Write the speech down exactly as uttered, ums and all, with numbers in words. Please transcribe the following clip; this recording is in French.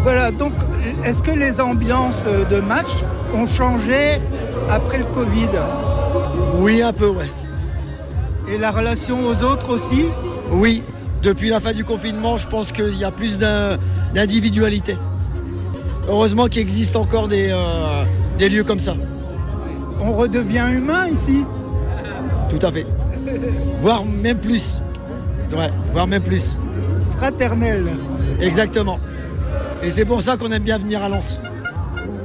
Voilà, donc est-ce que les ambiances de match ont changé après le Covid ? Oui, un peu, ouais. Et la relation aux autres aussi ? Oui, depuis la fin du confinement, je pense qu'il y a plus d'un, d'individualité. Heureusement qu'il existe encore des, euh, des lieux comme ça. On redevient humain ici ? Tout à fait. Voire même plus. Ouais, voire même plus. Fraternel. Exactement. Et c'est pour ça qu'on aime bien venir à Lens.